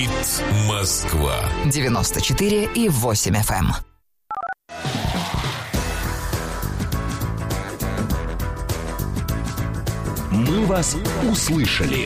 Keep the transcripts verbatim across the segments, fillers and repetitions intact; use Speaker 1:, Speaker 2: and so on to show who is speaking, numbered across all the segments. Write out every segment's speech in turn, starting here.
Speaker 1: Говорит Москва.
Speaker 2: девяносто четыре и восемь эф эм.
Speaker 3: Мы вас услышали.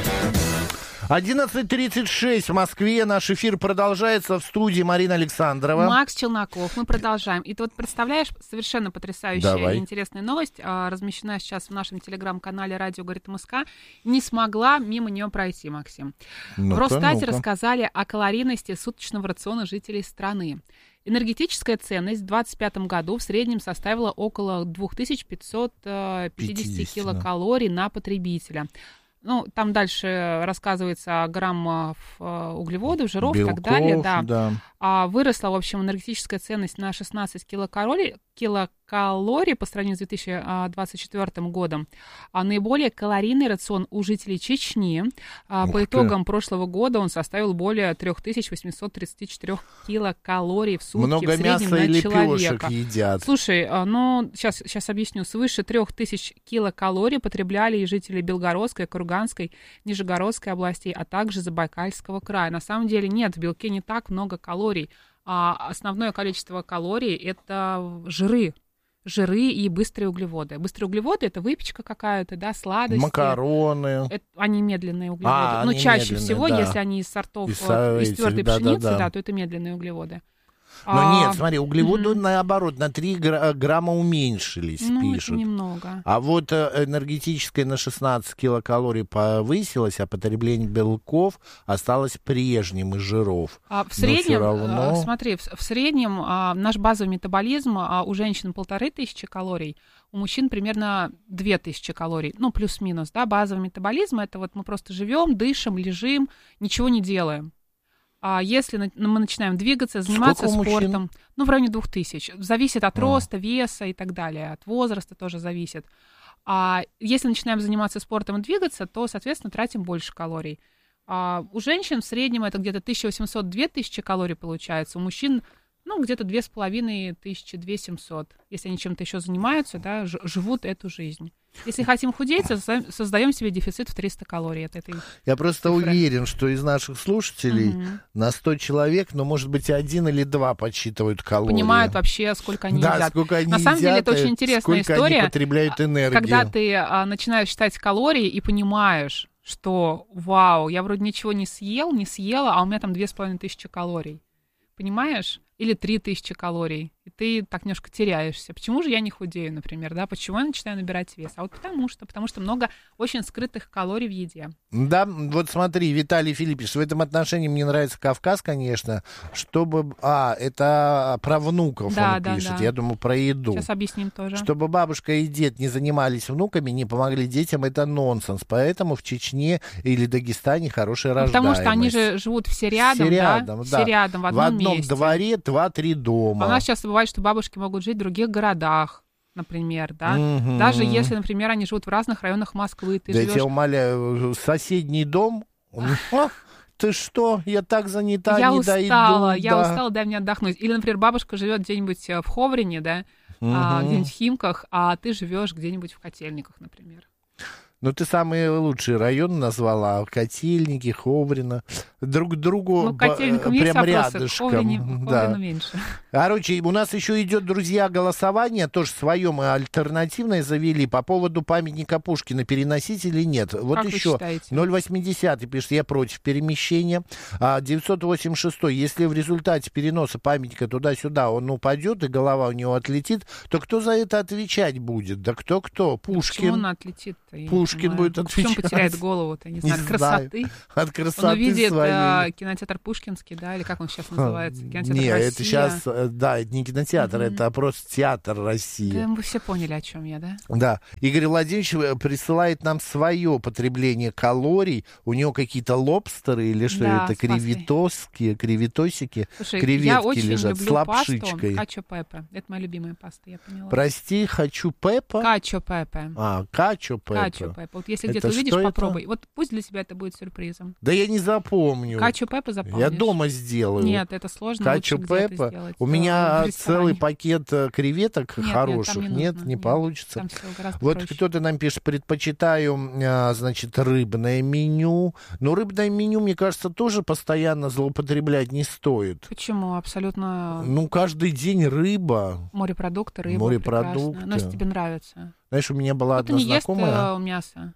Speaker 4: одиннадцать тридцать шесть в Москве. Наш эфир продолжается. В студии Марина Александрова.
Speaker 5: Макс Челноков. Мы продолжаем. И ты вот представляешь, совершенно потрясающая
Speaker 4: Давай.
Speaker 5: и интересная новость, размещена сейчас в нашем телеграм-канале «Радио говорит Москва». Не смогла мимо нее пройти, Максим.
Speaker 4: Ну-ка,
Speaker 5: в Росстате
Speaker 4: ну-ка.
Speaker 5: рассказали о калорийности суточного рациона жителей страны. Энергетическая ценность в двадцать пятом году в среднем составила около две тысячи пятьсот пятьдесят
Speaker 4: пятьдесят,
Speaker 5: килокалорий на потребителя. Ну, там дальше рассказывается о граммах углеводов, жиров
Speaker 4: Белков,
Speaker 5: и так далее. Да.
Speaker 4: да.
Speaker 5: А выросла, в общем, энергетическая ценность на шестнадцать килокалорий, килокалорий по сравнению с две тысячи двадцать четвёртым годом. А наиболее калорийный рацион у жителей Чечни. А по
Speaker 4: ты.
Speaker 5: итогам прошлого года он составил более три тысячи восемьсот тридцать четыре килокалорий в сутки
Speaker 4: Много
Speaker 5: в среднем
Speaker 4: мяса
Speaker 5: на
Speaker 4: и лепешек
Speaker 5: человека.
Speaker 4: едят.
Speaker 5: Слушай, ну, сейчас, сейчас объясню. Свыше трех тысяч килокалорий потребляли и жители Белгородской, Курганской, Нижегородской областей, а также Забайкальского края. На самом деле нет, в белке не так много калорий. А основное количество калорий – это жиры. Жиры и быстрые углеводы. Быстрые углеводы – это выпечка какая-то, да, сладости.
Speaker 4: Макароны.
Speaker 5: Это, они медленные углеводы.
Speaker 4: А,
Speaker 5: ну,
Speaker 4: они
Speaker 5: чаще
Speaker 4: медленные,
Speaker 5: всего,
Speaker 4: да.
Speaker 5: если они из сортов,
Speaker 4: Из,
Speaker 5: э, из
Speaker 4: этих,
Speaker 5: твердой
Speaker 4: да,
Speaker 5: пшеницы,
Speaker 4: да, да.
Speaker 5: да, то это медленные углеводы.
Speaker 4: Но
Speaker 5: А,
Speaker 4: нет, смотри, углеводы,
Speaker 5: мгм.
Speaker 4: наоборот, на три гра- грамма уменьшились,
Speaker 5: Ну,
Speaker 4: пишут.
Speaker 5: это немного.
Speaker 4: А вот э, энергетическая на шестнадцать килокалорий повысилась, а потребление белков осталось прежним из жиров.
Speaker 5: А в
Speaker 4: Но
Speaker 5: среднем,
Speaker 4: всё равно-
Speaker 5: а, смотри, в, в среднем а, наш базовый метаболизм а, у женщин полторы тысячи калорий, у мужчин примерно две тысячи калорий, ну, плюс-минус, да, базовый метаболизм, это вот мы просто живем, дышим, лежим, ничего не делаем. А если на- мы начинаем двигаться, заниматься
Speaker 4: Сколько у мужчин?
Speaker 5: спортом, ну, в районе двух тысяч. Зависит от
Speaker 4: А.
Speaker 5: роста, веса и так далее, от возраста тоже зависит. А если начинаем заниматься спортом и двигаться, то, соответственно, тратим больше калорий. А у женщин в среднем это где-то тысяча восемьсот - две тысячи калорий получается, у мужчин, ну, где-то две с половиной тысячи, две тысячи семьсот. Если они чем-то еще занимаются, да, ж- живут эту жизнь. Если хотим худеть, создаем- создаем себе дефицит в триста калорий от этой.
Speaker 4: Я просто
Speaker 5: цифры.
Speaker 4: уверен, что из наших слушателей
Speaker 5: Мгм.
Speaker 4: на сто человек, ну, может быть, один или два подсчитывают калории.
Speaker 5: Понимают вообще, сколько они
Speaker 4: да,
Speaker 5: едят.
Speaker 4: сколько они
Speaker 5: На самом деле,
Speaker 4: едят,
Speaker 5: это очень
Speaker 4: и
Speaker 5: интересная
Speaker 4: сколько
Speaker 5: история.
Speaker 4: они потребляют энергии.
Speaker 5: Когда ты а, начинаешь считать калории и понимаешь, что, вау, я вроде ничего не съел, не съела, а у меня там две с половиной тысячи калорий. Понимаешь? Или три тысячи калорий. И ты так немножко теряешься. Почему же я не худею, например, да? Почему я начинаю набирать вес? А вот потому что, потому что много очень скрытых калорий в еде.
Speaker 4: Да, вот смотри, Виталий Филиппович, в этом отношении мне нравится Кавказ, конечно, чтобы... А, это про внуков
Speaker 5: Да,
Speaker 4: он
Speaker 5: да,
Speaker 4: пишет,
Speaker 5: да.
Speaker 4: я думаю, про еду.
Speaker 5: Сейчас объясним тоже.
Speaker 4: Чтобы бабушка и дед не занимались внуками, не помогли детям, это нонсенс. Поэтому в Чечне или Дагестане хорошая
Speaker 5: Ну,
Speaker 4: рождаемость.
Speaker 5: потому что они же живут все рядом,
Speaker 4: все
Speaker 5: да?
Speaker 4: рядом,
Speaker 5: Все
Speaker 4: да.
Speaker 5: рядом, в одном,
Speaker 4: В одном
Speaker 5: месте.
Speaker 4: дворе два-три дома.
Speaker 5: А у нас часто бывает, что бабушки могут жить в других городах, например, да?
Speaker 4: Мгм.
Speaker 5: Даже если, например, они живут в разных районах Москвы, ты
Speaker 4: да я
Speaker 5: живешь...
Speaker 4: тебя умоляю, соседний дом... А, ты что? Я так занята,
Speaker 5: я
Speaker 4: не
Speaker 5: устала,
Speaker 4: дойду.
Speaker 5: я
Speaker 4: да.
Speaker 5: устала, дай мне отдохнуть. Или, например, бабушка живет где-нибудь э, в Ховрине, да, а,
Speaker 4: Мгм.
Speaker 5: где-нибудь в Химках, а ты живешь где-нибудь в Котельниках, например.
Speaker 4: Ну, ты самые лучшие районы назвала. Котельники, Ховрина. Друг к другу
Speaker 5: Ну, к
Speaker 4: по-
Speaker 5: Котельникам есть
Speaker 4: прям
Speaker 5: вопросы, к
Speaker 4: рядышком.
Speaker 5: Ховрине, к
Speaker 4: Да.
Speaker 5: Ховрину меньше.
Speaker 4: Короче, у нас еще идет, друзья, голосование. Тоже свое мы альтернативное завели по поводу памятника Пушкина. Переносить или нет? Вот
Speaker 5: Как вы
Speaker 4: еще.
Speaker 5: считаете?
Speaker 4: ноль восемьдесят пишет, я против перемещения. А девятьсот восемьдесят шесть, если в результате переноса памятника туда-сюда он упадет и голова у него отлетит, то кто за это отвечать будет? Да кто-кто?
Speaker 5: Почему
Speaker 4: Пушкин.
Speaker 5: он отлетит-то? Я не
Speaker 4: Пушкин
Speaker 5: понимаю.
Speaker 4: будет
Speaker 5: Ну, в чем
Speaker 4: отвечать.
Speaker 5: потеряет голову-то? Не
Speaker 4: Не
Speaker 5: знаю, от
Speaker 4: знаю.
Speaker 5: красоты?
Speaker 4: От красоты
Speaker 5: Он увидит
Speaker 4: своей.
Speaker 5: э, кинотеатр Пушкинский, да, или как он сейчас называется? Кинотеатр
Speaker 4: Не,
Speaker 5: Россия.
Speaker 4: это сейчас, да, это не кинотеатр,
Speaker 5: Мгм.
Speaker 4: это просто театр России.
Speaker 5: Да, мы все поняли, о чем я, да?
Speaker 4: Да. Игорь Владимирович э, присылает нам свое потребление калорий. У него какие-то лобстеры или что
Speaker 5: Да,
Speaker 4: это,
Speaker 5: с пастой.
Speaker 4: креветоски, креветосики,
Speaker 5: Слушай,
Speaker 4: креветки
Speaker 5: я очень
Speaker 4: лежат с
Speaker 5: люблю пасту
Speaker 4: лапшичкой.
Speaker 5: качо пепе. Это моя любимая паста, я поняла.
Speaker 4: Прости, хочу Пеппа.
Speaker 5: Качо пепе.
Speaker 4: А, качо Пеппа.
Speaker 5: Качо пепе. Вот если
Speaker 4: Это
Speaker 5: где-то увидишь,
Speaker 4: что это?
Speaker 5: попробуй. Вот пусть для тебя это будет сюрпризом.
Speaker 4: Да я не запомню. помню.
Speaker 5: Качу Пеппа запомнишь?
Speaker 4: Я дома сделаю.
Speaker 5: Нет, это сложно.
Speaker 4: Качу Пеппа. У меня целый пакет креветок
Speaker 5: нет,
Speaker 4: хороших.
Speaker 5: Нет, не,
Speaker 4: нет,
Speaker 5: нужно.
Speaker 4: не
Speaker 5: нет,
Speaker 4: получится. Вот
Speaker 5: проще.
Speaker 4: кто-то нам пишет, предпочитаю, значит, рыбное меню. Но рыбное меню, мне кажется, тоже постоянно злоупотреблять не стоит.
Speaker 5: Почему? Абсолютно...
Speaker 4: Ну, каждый день рыба.
Speaker 5: Морепродукты, рыба,
Speaker 4: Морепродукты.
Speaker 5: прекрасно. Но если тебе нравится.
Speaker 4: Знаешь, у меня была
Speaker 5: Кто-то
Speaker 4: одна
Speaker 5: не ест
Speaker 4: знакомая...
Speaker 5: э, мясо.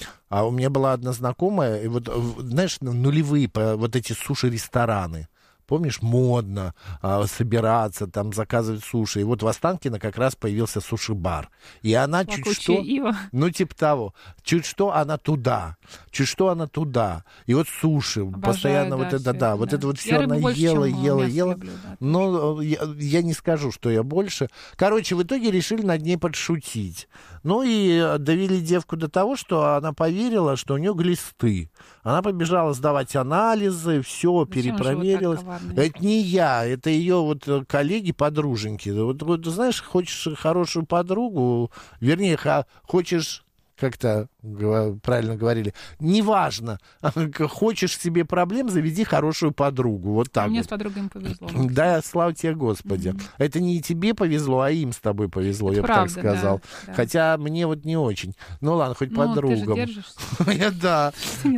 Speaker 4: А у меня была одна знакомая, и вот, знаешь, нулевые вот эти суши-рестораны. Помнишь, модно а, собираться, там, заказывать суши. И вот в Останкино как раз появился суши-бар. И она
Speaker 5: Плакучая
Speaker 4: чуть что...
Speaker 5: ива.
Speaker 4: Ну, типа того. Чуть что она туда. Чуть что она туда. И вот суши.
Speaker 5: Обожаю,
Speaker 4: постоянно
Speaker 5: да,
Speaker 4: вот это, да.
Speaker 5: это,
Speaker 4: вот
Speaker 5: да.
Speaker 4: это вот
Speaker 5: Я
Speaker 4: все
Speaker 5: рыбу
Speaker 4: она
Speaker 5: больше,
Speaker 4: ела,
Speaker 5: чем
Speaker 4: ела,
Speaker 5: мясо
Speaker 4: ела.
Speaker 5: люблю, да,
Speaker 4: Но я, я не скажу, что я больше. Короче, в итоге решили над ней подшутить. Ну и довели девку до того, что она поверила, что у нее глисты. Она побежала сдавать анализы, все, перепроверилась. Это не я, это ее вот коллеги, подруженьки. Вот, вот знаешь, хочешь хорошую подругу, вернее, ха, хочешь... как-то правильно говорили, неважно, хочешь себе проблем, заведи хорошую подругу, вот так.
Speaker 5: А мне
Speaker 4: вот.
Speaker 5: с подругами повезло.
Speaker 4: Да, слава тебе, Господи. Mm-hmm. Это не тебе повезло, а им с тобой повезло, это я бы так сказал. Да, Хотя да. мне вот не очень. Ну ладно, хоть
Speaker 5: ну,
Speaker 4: подругам.
Speaker 5: Ты же держишься.
Speaker 4: Я да.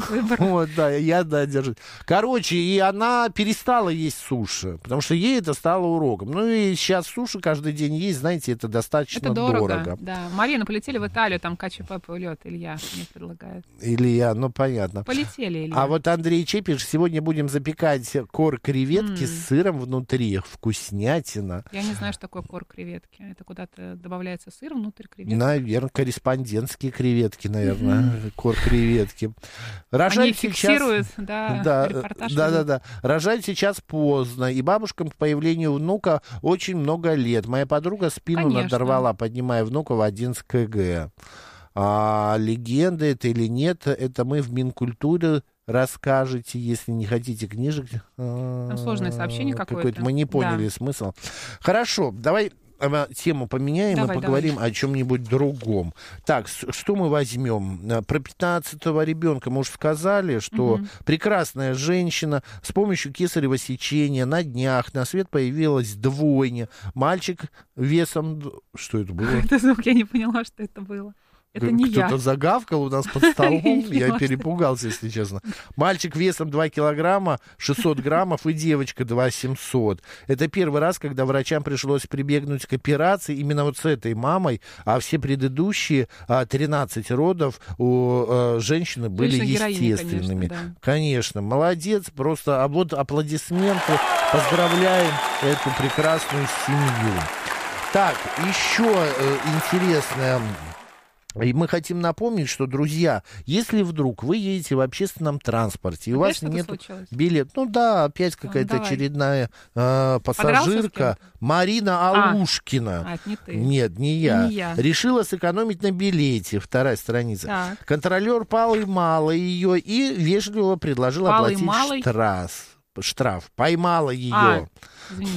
Speaker 4: Вот, да, я да, держусь. Короче, и она перестала есть суши, потому что ей это стало уроком. Ну и сейчас суши каждый день есть, знаете, это достаточно
Speaker 5: это дорого.
Speaker 4: дорого.
Speaker 5: Да. Марина, полетели в Италию, там качу Пеппа лед, Илья мне предлагает.
Speaker 4: Илья, ну понятно.
Speaker 5: Полетели, Илья.
Speaker 4: А вот Андрей Чепиш, сегодня будем запекать кор креветки
Speaker 5: mm.
Speaker 4: с сыром внутри. Вкуснятина.
Speaker 5: Я не знаю, что такое кор креветки. Это куда-то добавляется сыр внутрь креветки?
Speaker 4: Наверное, корреспондентские креветки, наверное. Mm-hmm. Кор креветки.
Speaker 5: Рожать Они сейчас... фиксируют, да,
Speaker 4: да,
Speaker 5: репортаж.
Speaker 4: Да, да, да. Рожать сейчас поздно. И бабушкам к появлению внука очень много лет. Моя подруга спину
Speaker 5: Конечно.
Speaker 4: надорвала, поднимая внука в одиннадцать килограмм. А легенда это или нет, это мы в Минкультуре расскажете, если не хотите книжек.
Speaker 5: Там сложное сообщение какое-то.
Speaker 4: какое-то. Мы не поняли да. смысл. Хорошо, давай тему поменяем
Speaker 5: давай,
Speaker 4: и поговорим
Speaker 5: давай.
Speaker 4: о чем-нибудь другом. Так, что мы возьмем? Про пятнадцатого ребенка мы уже сказали, что угу. прекрасная женщина с помощью кесарево сечения на днях на свет появилась двойня. Мальчик весом... Что это было?
Speaker 5: Это звук, я не поняла, что это было. Это не я.
Speaker 4: Кто-то загавкал у нас под столом, я перепугался, если честно. Мальчик весом два килограмма, шестьсот граммов, и девочка два семьсот. Это первый раз, когда врачам пришлось прибегнуть к операции именно вот с этой мамой, а все предыдущие тринадцать родов у женщины были естественными.
Speaker 5: Конечно, да.
Speaker 4: Конечно, молодец, просто, а вот аплодисменты, поздравляем эту прекрасную семью. Так, еще э, интересная... И мы хотим напомнить, что, друзья, если вдруг вы едете в общественном транспорте, и у вас нет билета, ну да, опять какая-то ну, очередная э, пассажирка, Марина Алушкина,
Speaker 5: а, не ты.
Speaker 4: нет, не я,
Speaker 5: не я,
Speaker 4: решила сэкономить на билете, вторая страница.
Speaker 5: Так.
Speaker 4: Контролер поймала ее и вежливо предложила
Speaker 5: Палый
Speaker 4: оплатить
Speaker 5: малый?
Speaker 4: штраф. Штраф. Поймала ее.
Speaker 5: А, извините.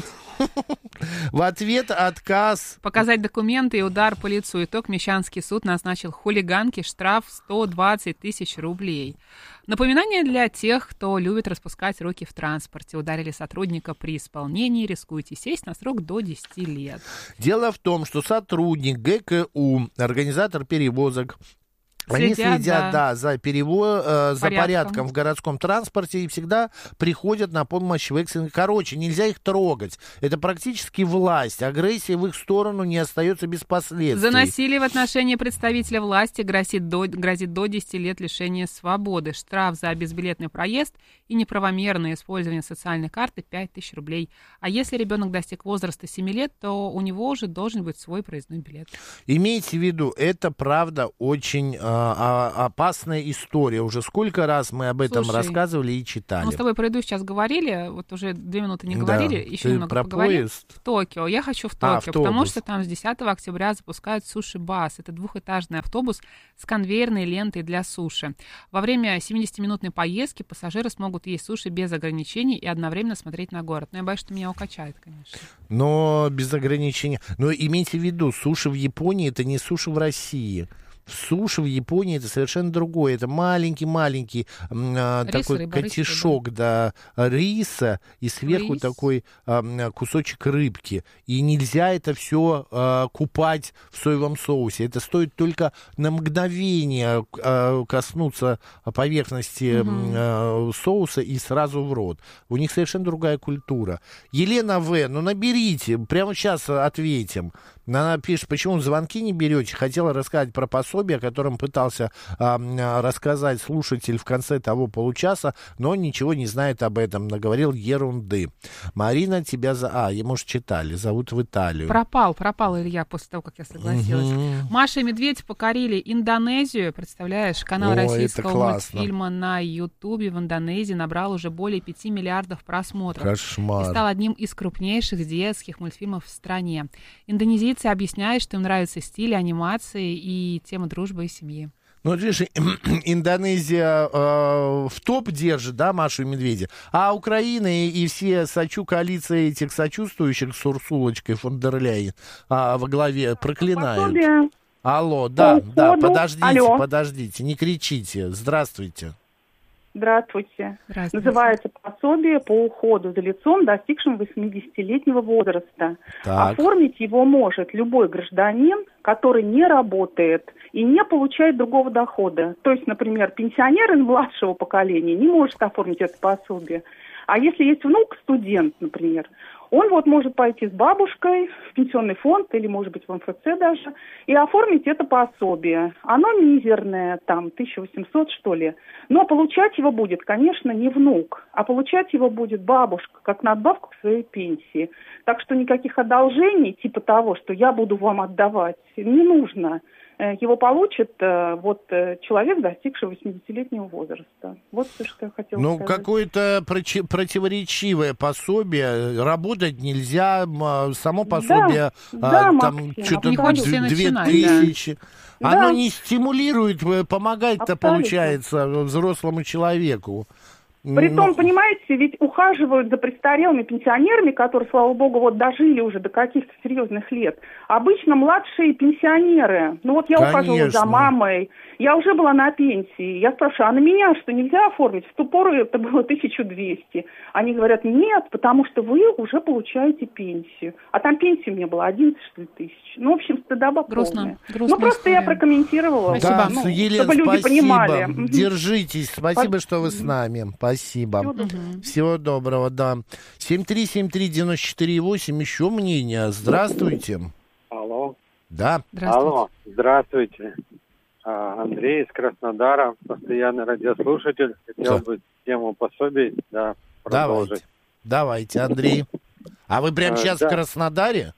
Speaker 4: В ответ отказ.
Speaker 5: Показать документы и удар по лицу. Итог: Мещанский суд назначил хулиганке штраф сто двадцать тысяч рублей. Напоминание для тех, кто любит распускать руки в транспорте. Ударили сотрудника при исполнении, рискуете сесть на срок до десяти лет.
Speaker 4: Дело в том, что сотрудник ГКУ, организатор перевозок, Они
Speaker 5: Следят,
Speaker 4: следят, да,
Speaker 5: да,
Speaker 4: за перевод, э, за
Speaker 5: порядком.
Speaker 4: порядком в городском транспорте и всегда приходят на помощь в экстренных. Короче, нельзя их трогать. Это практически власть. Агрессия в их сторону не остается без последствий.
Speaker 5: За насилие в отношении представителя власти грозит до, грозит до десяти лет лишения свободы. Штраф за безбилетный проезд и неправомерное использование социальной карты пять тысяч рублей. А если ребенок достиг возраста семи лет, то у него уже должен быть свой проездной билет.
Speaker 4: Имейте в виду, это правда очень... опасная история. Уже сколько раз мы об этом
Speaker 5: Слушай,
Speaker 4: рассказывали и читали.
Speaker 5: Мы с тобой про еду сейчас говорили, вот уже две минуты не говорили,
Speaker 4: да.
Speaker 5: еще
Speaker 4: Ты
Speaker 5: немного
Speaker 4: про
Speaker 5: поговорим.
Speaker 4: Поезд?
Speaker 5: В Токио. Я хочу в Токио,
Speaker 4: а, в
Speaker 5: потому что там с десятого октября запускают суши-бас. Это двухэтажный автобус с конвейерной лентой для суши. Во время семидесятиминутной поездки пассажиры смогут есть суши без ограничений и одновременно смотреть на город. Но я боюсь, что меня укачает, конечно.
Speaker 4: Но без ограничений. Но имейте в виду, суши в Японии — это не суши в России. суши в Японии это совершенно другое. Это маленький-маленький э, такой
Speaker 5: рыба,
Speaker 4: котишок,
Speaker 5: рис,
Speaker 4: да, риса, и сверху
Speaker 5: Рис.
Speaker 4: такой э, кусочек рыбки. И нельзя это все э, купать в соевом соусе. Это стоит только на мгновение э, коснуться поверхности э, соуса и сразу в рот. У них совершенно другая культура. Елена В., ну наберите, прямо сейчас ответим. Она пишет, почему звонки не берете. Хотела рассказать про пособие, о котором пытался э, рассказать слушатель в конце того получаса, но ничего не знает об этом. Наговорил ерунды. Марина, тебя за... А, ему же читали, зовут в Италию.
Speaker 5: Пропал, пропал Илья после того, как я согласилась.
Speaker 4: Мгм.
Speaker 5: Маша и Медведь покорили Индонезию. Представляешь, канал
Speaker 4: О, это
Speaker 5: российского
Speaker 4: классно.
Speaker 5: мультфильма на Ютубе в Индонезии набрал уже более пяти миллиардов просмотров. И
Speaker 4: Кошмар.
Speaker 5: стал одним из крупнейших детских мультфильмов в стране. Индонезийцы объясняют, что им нравится стиль анимации и тема дружбы и семьи.
Speaker 4: Ну, вот видишь, Индонезия э, в топ держит, да, Машу и Медведя, а Украина и, и все сочу коалиции этих сочувствующих с Урсулочкой фон дер Ляйен а, во главе проклинают.
Speaker 1: Пособие
Speaker 4: Алло, да,
Speaker 1: по
Speaker 4: да,
Speaker 1: уходу.
Speaker 4: подождите,
Speaker 1: Алло.
Speaker 4: подождите, не кричите. Здравствуйте.
Speaker 1: Здравствуйте.
Speaker 5: Здравствуйте.
Speaker 1: Называется пособие по уходу за лицом, достигшим восьмидесятилетнего возраста.
Speaker 4: Так.
Speaker 1: Оформить его может любой гражданин, который не работает и не получает другого дохода. То есть, например, пенсионер из младшего поколения не может оформить это пособие. А если есть внук, студент, например, он вот может пойти с бабушкой в пенсионный фонд или, может быть, в эм эф цэ даже, и оформить это пособие. Оно мизерное, там, тысяча восемьсот, что ли. Но получать его будет, конечно, не внук, а получать его будет бабушка, как надбавку к своей пенсии. Так что никаких одолжений, типа того, что я буду вам отдавать, не нужно. Его получит э, вот э, человек, достигший восьмидесятилетнего возраста. Вот все, что я хотела
Speaker 4: Ну,
Speaker 1: сказать.
Speaker 4: какое-то против- противоречивое пособие. Работать нельзя, м, само пособие,
Speaker 1: да,
Speaker 4: а, там
Speaker 1: Максим,
Speaker 4: что-то
Speaker 5: Не хочется и
Speaker 4: две
Speaker 5: начинать,
Speaker 4: тысячи.
Speaker 1: да.
Speaker 4: Оно
Speaker 1: Да.
Speaker 4: не стимулирует, э, помогать-то
Speaker 1: Абсолютно.
Speaker 4: получается взрослому человеку.
Speaker 1: Притом,
Speaker 4: Ну,
Speaker 1: понимаете, ведь ухаживают за престарелыми пенсионерами, которые, слава богу, вот дожили уже до каких-то серьезных лет. Обычно младшие пенсионеры. Ну вот я ухаживала за
Speaker 4: Конечно.
Speaker 1: мамой, я уже была на пенсии. Я спрашиваю, а на меня что, нельзя оформить? В ту пору это было тысяча двести. Они говорят, нет, потому что вы уже получаете пенсию. А там пенсия у меня была одиннадцать, что ли, тысяч. Ну, в общем, стыдоба
Speaker 5: Грустно.
Speaker 1: полная.
Speaker 5: Грустная
Speaker 1: Ну, просто я
Speaker 5: история.
Speaker 1: прокомментировала.
Speaker 4: да,
Speaker 5: Спасибо.
Speaker 1: ну,
Speaker 4: Елена,
Speaker 1: чтобы люди
Speaker 4: спасибо.
Speaker 1: понимали. Мгм.
Speaker 4: Держитесь. Спасибо, что вы с нами. Спасибо.
Speaker 1: Всего доброго.
Speaker 4: Всего доброго, да. семь три семь три девяносто четыре восемь. Еще мнение. Здравствуйте.
Speaker 6: Алло.
Speaker 4: Да.
Speaker 5: Здравствуйте.
Speaker 6: Алло, здравствуйте. А, Андрей из Краснодара, постоянный радиослушатель. Хотел
Speaker 4: Да.
Speaker 6: бы тему пособий, да,
Speaker 4: Давайте.
Speaker 6: продолжить.
Speaker 4: Давайте, Андрей. А вы прямо
Speaker 6: А,
Speaker 4: сейчас
Speaker 6: да.
Speaker 4: в Краснодаре?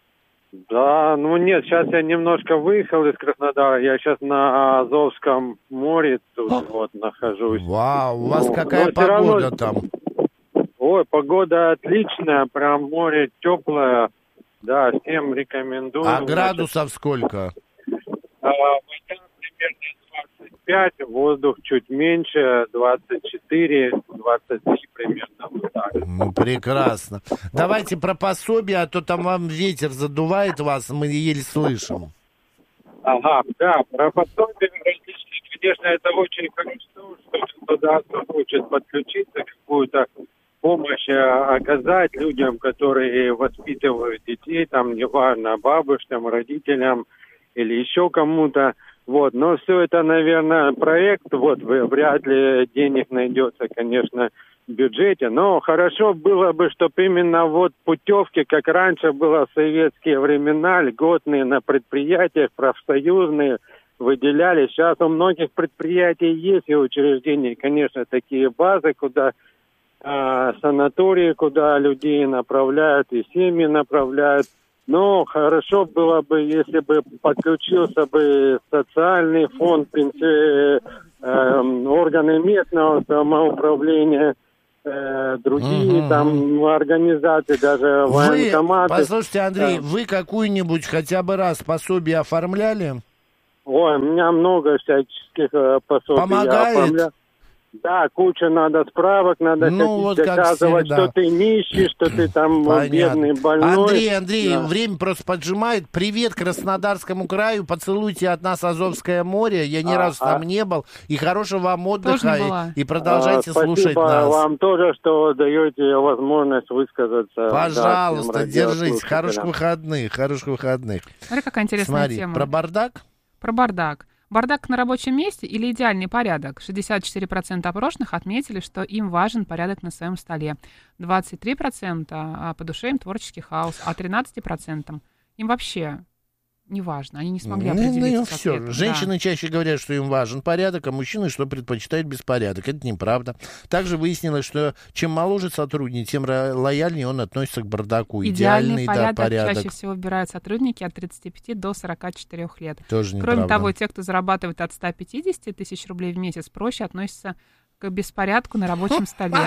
Speaker 6: Да, ну нет, сейчас я немножко выехал из Краснодара. Я сейчас на Азовском море тут вот нахожусь.
Speaker 4: Вау, у вас
Speaker 6: Ну,
Speaker 4: какая
Speaker 6: но всё равно-
Speaker 4: погода там?
Speaker 6: Ой, погода отличная, прям море теплое. Да, всем рекомендую.
Speaker 4: А градусов сколько?
Speaker 6: А, вода примерно двадцать пять, воздух чуть меньше, двадцать четыре, двадцать три примерно вот так.
Speaker 4: Ну, прекрасно. Давайте про пособие, а то там вам ветер задувает вас, мы еле слышим.
Speaker 6: Ага, да, про пособие различные, конечно, это очень хорошо, что государство хочет подключиться, какую-то помощь э, оказать людям, которые воспитывают детей, там, неважно, бабушкам, родителям или еще кому-то. Вот, но все это, наверное, проект, вот, в- вряд ли денег найдется, конечно, в бюджете, но хорошо было бы, чтобы именно вот путевки, как раньше было в советские времена, льготные на предприятиях, профсоюзные, выделяли. Сейчас у многих предприятий есть и учреждений, конечно, такие базы, куда э, санатории, куда людей направляют и семьи направляют. Но хорошо было бы, если бы подключился бы социальный фонд, пенсии, э, органы местного самоуправления, э, другие
Speaker 4: Мгм.
Speaker 6: там организации, даже
Speaker 4: Вы,
Speaker 6: военкоматы.
Speaker 4: послушайте, Андрей,
Speaker 6: Да.
Speaker 4: вы какую-нибудь хотя бы раз пособие оформляли?
Speaker 6: Ой, у меня много всяческих э, пособий. Я
Speaker 4: Помогает?
Speaker 6: оформлял. Да, куча надо справок, надо
Speaker 4: Ну, вот как
Speaker 6: доказывать,
Speaker 4: всегда.
Speaker 6: что ты нищий, что ты там
Speaker 4: Понятно.
Speaker 6: бедный, больной.
Speaker 4: Андрей, Андрей,
Speaker 6: Да.
Speaker 4: время просто поджимает. Привет Краснодарскому краю. Поцелуйте от нас Азовское море. Я ни
Speaker 6: А,
Speaker 4: разу
Speaker 6: а.
Speaker 4: там не был. И хорошего вам отдыха.
Speaker 5: Тоже не
Speaker 4: И,
Speaker 5: была.
Speaker 4: и продолжайте
Speaker 6: А,
Speaker 4: слушать
Speaker 6: спасибо
Speaker 4: нас.
Speaker 6: вам тоже, что даете возможность высказаться.
Speaker 4: Пожалуйста,
Speaker 6: да,
Speaker 4: держитесь.
Speaker 6: радиослушателям.
Speaker 4: Хороших выходных. Хороших выходных.
Speaker 5: Смотри, какая интересная
Speaker 4: Смотри,
Speaker 5: тема.
Speaker 4: про бардак?
Speaker 5: Про бардак. Бардак на рабочем месте или идеальный порядок? шестьдесят четыре процента опрошенных отметили, что им важен порядок на своем столе. двадцать три процента по душе им творческий хаос, а тринадцать процентов им вообще не важно. Они не смогли
Speaker 4: Ну,
Speaker 5: определиться
Speaker 4: ну,
Speaker 5: с
Speaker 4: всё.
Speaker 5: ответом.
Speaker 4: Женщины чаще говорят, что им важен порядок, а мужчины, что предпочитают беспорядок. Это неправда. Также выяснилось, что чем моложе сотрудник, тем ро- лояльнее он относится к бардаку.
Speaker 5: Идеальный,
Speaker 4: Идеальный,
Speaker 5: порядок,
Speaker 4: да, порядок.
Speaker 5: чаще всего выбирают сотрудники от тридцати пяти до сорока четырёх лет.
Speaker 4: Тоже
Speaker 5: Кроме
Speaker 4: неправда.
Speaker 5: того, те, кто зарабатывает от ста пятидесяти тысяч рублей в месяц, проще относятся к беспорядку на рабочем столе.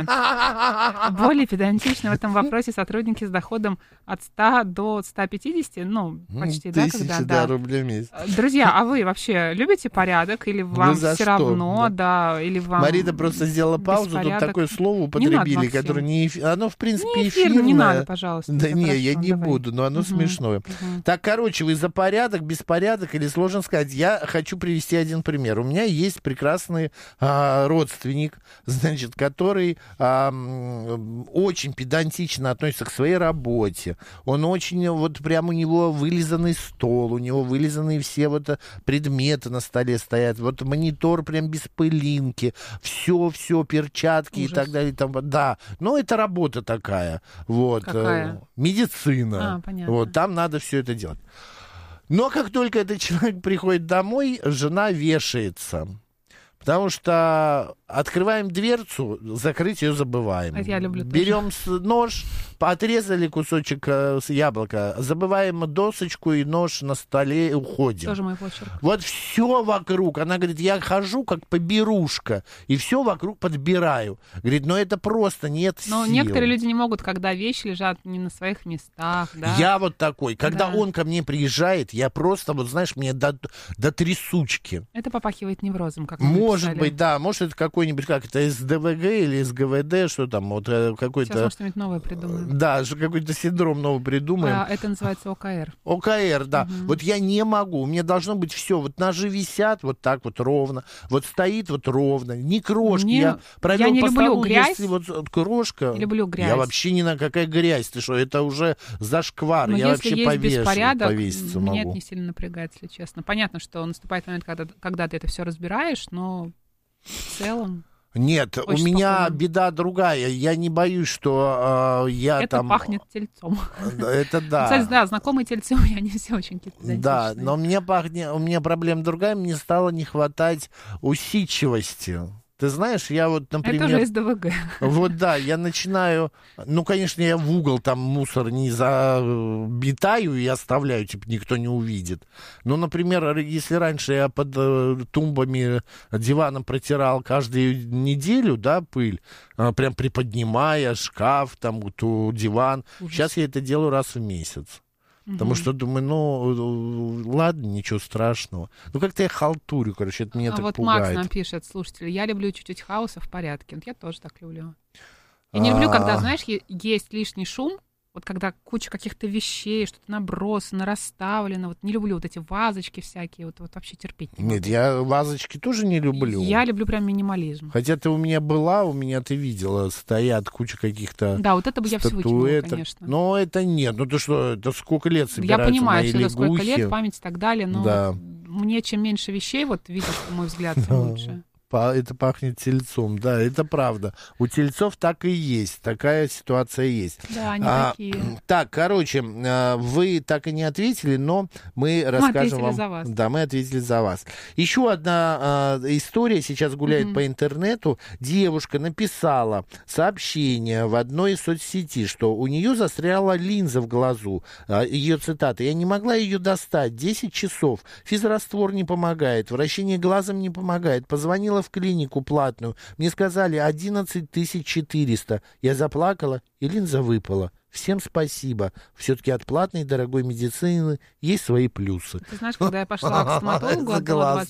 Speaker 5: Более педантичны в этом вопросе сотрудники с доходом от ста до ста пятидесяти, ну, почти, да,
Speaker 4: Тысячи,
Speaker 5: когда,
Speaker 4: да,
Speaker 5: да.
Speaker 4: рублей в месяц.
Speaker 5: Друзья, а вы вообще любите порядок или вам
Speaker 4: за
Speaker 5: все
Speaker 4: что?
Speaker 5: равно, да, или вам
Speaker 4: Марида просто сделала паузу, тут
Speaker 5: беспорядок?
Speaker 4: такое слово
Speaker 5: Не
Speaker 4: употребили,
Speaker 5: надо, Максим.
Speaker 4: которое не эфи- Оно, в принципе,
Speaker 5: Не эфирно, не
Speaker 4: эфирное.
Speaker 5: надо, пожалуйста.
Speaker 4: Да
Speaker 5: это
Speaker 4: не,
Speaker 5: хорошо,
Speaker 4: я не
Speaker 5: давай.
Speaker 4: буду, но оно
Speaker 5: Мгм,
Speaker 4: смешное.
Speaker 5: мгм.
Speaker 4: Так, короче, вы за порядок, беспорядок или сложно сказать. Я хочу привести один пример. У меня есть прекрасный а, родственник, значит, который а, м, очень педантично относится к своей работе. Он очень, вот прям у него вылизанный стол, у него вылизанные все вот а, предметы на столе стоят, вот монитор прям без пылинки, все-все, перчатки
Speaker 5: Ужас.
Speaker 4: и так далее. Там, да, но это работа такая. Вот,
Speaker 5: Какая?
Speaker 4: э, медицина.
Speaker 5: А, понятно.
Speaker 4: Вот, там надо все это делать. Но как только этот человек приходит домой, жена вешается. Потому что открываем дверцу, закрыть ее забываем.
Speaker 5: Это я люблю тоже.
Speaker 4: Берем с- нож, отрезали кусочек э, с яблока, забываем досочку и нож на столе и уходим.
Speaker 5: Тоже мой почерк.
Speaker 4: Вот все вокруг. Она говорит, я хожу как поберушка, и все вокруг подбираю. Говорит, но это просто нет
Speaker 5: Но
Speaker 4: сил.
Speaker 5: некоторые люди не могут, когда вещи лежат не на своих местах, да.
Speaker 4: Я вот такой. Когда
Speaker 5: Да.
Speaker 4: он ко мне приезжает, я просто, вот знаешь, мне до, до трясучки.
Speaker 5: Это попахивает неврозом, как мы
Speaker 4: Может
Speaker 5: написали.
Speaker 4: быть, да. Может, это какой-нибудь, как это, эс дэ вэ гэ или эс гэ вэ дэ, что там, вот э,
Speaker 5: Сейчас,
Speaker 4: какой-то...
Speaker 5: может, что-нибудь новое придумаем.
Speaker 4: Да, что какой-то синдром новый придумаем.
Speaker 5: А, это называется о ка эр.
Speaker 4: о ка эр, да.
Speaker 5: Мгм.
Speaker 4: Вот я не могу. У меня должно быть все. Вот ножи висят вот так вот ровно. Вот стоит вот ровно. Не крошки.
Speaker 5: Мне-
Speaker 4: Я провел
Speaker 5: я не
Speaker 4: по
Speaker 5: люблю
Speaker 4: столу,
Speaker 5: грязь.
Speaker 4: если вот э, крошка.
Speaker 5: Не люблю грязь.
Speaker 4: Я вообще не на какая грязь. Ты что, это уже зашквар.
Speaker 5: Но
Speaker 4: я
Speaker 5: если
Speaker 4: вообще
Speaker 5: есть
Speaker 4: повешу,
Speaker 5: беспорядок,
Speaker 4: повеситься
Speaker 5: меня
Speaker 4: могу.
Speaker 5: это не сильно напрягает, если честно. Понятно, что наступает момент, когда, когда ты это все разбираешь, но в целом
Speaker 4: Нет,
Speaker 5: Очень
Speaker 4: у меня
Speaker 5: спокойно.
Speaker 4: беда другая. Я не боюсь, что э, я
Speaker 5: это
Speaker 4: там...
Speaker 5: пахнет тельцом.
Speaker 4: Это да.
Speaker 5: Кстати, да, знакомые тельцы у меня не все очень какие-то
Speaker 4: Да,
Speaker 5: педантичные.
Speaker 4: но мне пахнет, у меня проблема другая, мне стало не хватать усидчивости. Ты знаешь, я вот, например...
Speaker 5: Это уже эс дэ вэ гэ.
Speaker 4: Вот да, я начинаю... Ну, конечно, я в угол там мусор не забитаю и оставляю, типа, никто не увидит. Но, например, если раньше я под э, тумбами, диваном протирал каждую неделю, да, пыль, э, прям приподнимая шкаф, там, ту, диван.
Speaker 5: Ужас.
Speaker 4: Сейчас я это делаю раз в месяц. Потому
Speaker 5: Мгм.
Speaker 4: что думаю, ну, ладно, ничего страшного. Ну, как-то я халтурю, короче, это меня
Speaker 5: А
Speaker 4: так
Speaker 5: вот
Speaker 4: пугает.
Speaker 5: Макс нам пишет, слушайте, я люблю чуть-чуть хаоса в порядке. Вот я тоже так люблю. Я не люблю, когда,
Speaker 4: А.
Speaker 5: знаешь, е- есть лишний шум, вот когда куча каких-то вещей, что-то набросано, расставлено. Вот не люблю вот эти вазочки всякие, вот, вот вообще терпеть не могу.
Speaker 4: Нет, я вазочки тоже не люблю.
Speaker 5: Я люблю прям минимализм.
Speaker 4: Хотя ты у меня была, у меня ты видела, стоят куча каких-то
Speaker 5: Да, вот это бы я все выкинула,
Speaker 4: статуэток.
Speaker 5: конечно.
Speaker 4: Но это нет, ну ты что, это сколько лет
Speaker 5: Я
Speaker 4: собираются
Speaker 5: понимаю,
Speaker 4: мои
Speaker 5: что это сколько
Speaker 4: лягухи.
Speaker 5: лет, память и так далее, но
Speaker 4: Да.
Speaker 5: вот мне чем меньше вещей, вот видишь, на мой взгляд, тем лучше.
Speaker 4: Па- Это пахнет тельцом, да, это правда. У тельцов так и есть, такая ситуация есть.
Speaker 5: Да, они
Speaker 4: А,
Speaker 5: такие.
Speaker 4: Так, короче, а, вы так и не ответили, но мы расскажем
Speaker 5: ответили
Speaker 4: вам.
Speaker 5: за вас.
Speaker 4: Да, мы ответили за вас. Еще одна а, история сейчас гуляет
Speaker 5: Мгм.
Speaker 4: по интернету. Девушка написала сообщение в одной из соцсетей, что у нее застряла линза в глазу. А, ее цитата: «Я не могла ее достать. десять часов. Физраствор не помогает. Вращение глазом не помогает. Позвонила в клинику платную. Мне сказали одиннадцать тысяч четыреста. Я заплакала, и линза выпала. Всем спасибо. Все-таки от платной дорогой медицины есть свои плюсы».
Speaker 5: Ты знаешь, когда я пошла к стоматологу, отдала
Speaker 4: Согласна.